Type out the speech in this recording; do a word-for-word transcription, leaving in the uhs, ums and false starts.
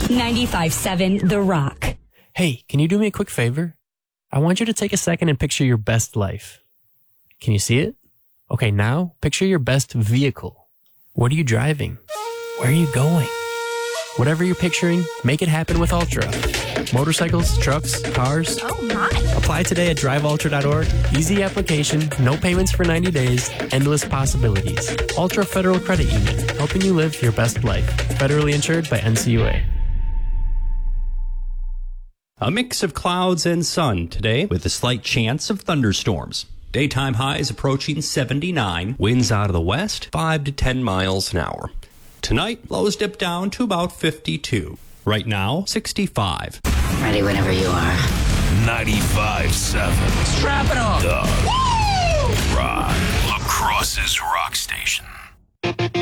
ninety-five seven The Rock. Hey, can you do me a quick favor? I want you to take a second and picture your best life. Can you see it? Okay, now picture your best vehicle. What are you driving? Where are you going? Whatever you're picturing, make it happen with Ultra. Motorcycles, trucks, cars. Oh my! Apply today at drive ultra dot org. Easy application, no payments for ninety days, endless possibilities. Ultra Federal Credit Union, helping you live your best life. Federally insured by N C U A. A mix of clouds and sun today with a slight chance of thunderstorms. Daytime highs approaching seventy-nine. Winds out of the west, five to ten miles an hour. Tonight, lows dip down to about fifty-two. Right now, sixty-five. Ready whenever you are. ninety-five seven. Strap it on. The Woo! Rock. La Crosse's Rock Station.